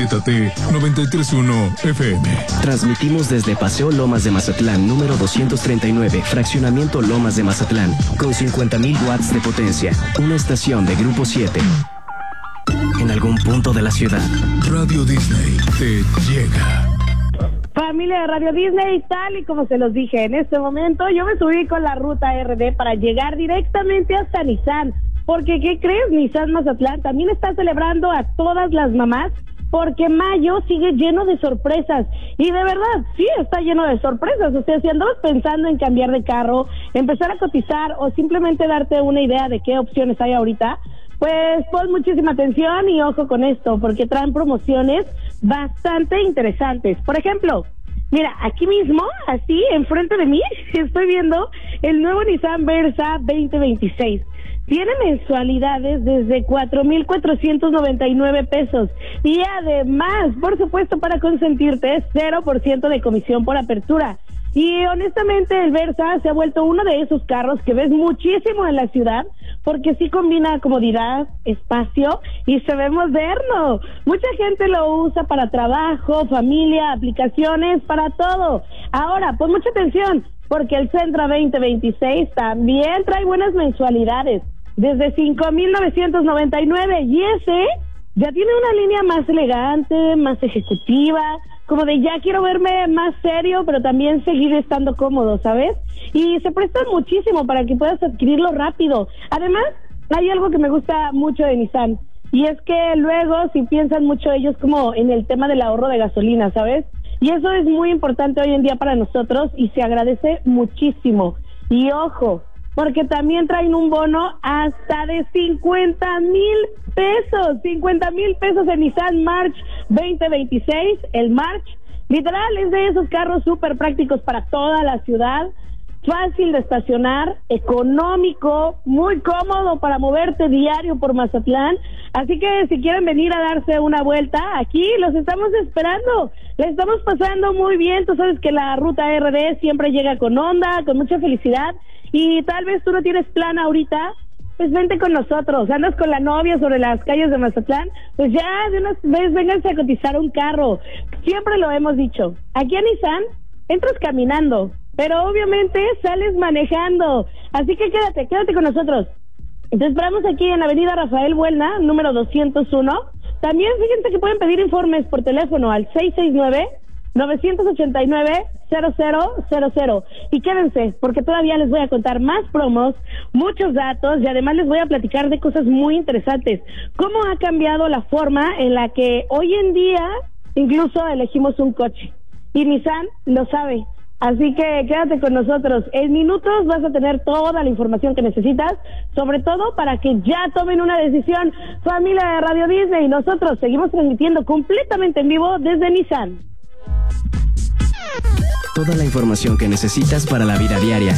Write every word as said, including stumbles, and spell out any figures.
Z T noventa y tres punto uno F M. Transmitimos desde Paseo Lomas de Mazatlán, número doscientos treinta y nueve, Fraccionamiento Lomas de Mazatlán, con cincuenta mil watts de potencia. Una estación de Grupo siete. En algún punto de la ciudad, Radio Disney te llega. Familia de Radio Disney, tal y como se los dije, en este momento yo me subí con la ruta R D para llegar directamente hasta Nissan, porque ¿qué crees? Nissan Mazatlán también está celebrando a todas las mamás, porque mayo sigue lleno de sorpresas, y de verdad, sí está lleno de sorpresas. O sea, si andabas pensando en cambiar de carro, empezar a cotizar o simplemente darte una idea de qué opciones hay ahorita, pues pon muchísima atención y ojo con esto, porque traen promociones bastante interesantes. Por ejemplo, mira, aquí mismo, así, enfrente de mí, estoy viendo el nuevo Nissan Versa veinte veintiséis. Tiene mensualidades desde cuatro mil cuatrocientos noventa y nueve pesos. Y además, por supuesto, para consentirte, cero por ciento de comisión por apertura. Y honestamente el Versa se ha vuelto uno de esos carros que ves muchísimo en la ciudad, porque sí combina comodidad, espacio y se ve moderno. Mucha gente lo usa para trabajo, familia, aplicaciones, para todo. Ahora, pon mucha atención, porque el Sentra veinte veintiséis también trae buenas mensualidades, desde cinco mil novecientos noventa y nueve, y ese ya tiene una línea más elegante, más ejecutiva, como de ya quiero verme más serio, pero también seguir estando cómodo, ¿sabes? Y se prestan muchísimo para que puedas adquirirlo rápido. Además, hay algo que me gusta mucho de Nissan, y es que luego si piensan mucho ellos como en el tema del ahorro de gasolina, ¿sabes? Y eso es muy importante hoy en día para nosotros y se agradece muchísimo. Y ojo, porque también traen un bono hasta de cincuenta mil pesos, cincuenta mil pesos en Nissan March veinte veintiséis, el March, literal es de esos carros súper prácticos para toda la ciudad, fácil de estacionar, económico, muy cómodo para moverte diario por Mazatlán. Así que si quieren venir a darse una vuelta, aquí los estamos esperando. Le estamos pasando muy bien. Tú sabes que la ruta R D siempre llega con onda, con mucha felicidad. Y tal vez tú no tienes plan ahorita, pues vente con nosotros. Andas con la novia sobre las calles de Mazatlán, pues ya de una vez vénganse a cotizar un carro. Siempre lo hemos dicho. Aquí a Nissan entras caminando, pero obviamente sales manejando. Así que quédate, quédate con nosotros. Te esperamos aquí en la avenida Rafael Buelna, número doscientos uno. También fíjense que pueden pedir informes por teléfono al seis seis nueve, nueve ocho nueve, cero cero cero cero. Y quédense, porque todavía les voy a contar más promos, muchos datos, y además les voy a platicar de cosas muy interesantes. Cómo ha cambiado la forma en la que hoy en día incluso elegimos un coche. Y Nissan lo sabe. Así que quédate con nosotros. En minutos vas a tener toda la información que necesitas, sobre todo para que ya tomen una decisión. Familia de Radio Disney, nosotros seguimos transmitiendo completamente en vivo desde Nissan. Toda la información que necesitas para la vida diaria.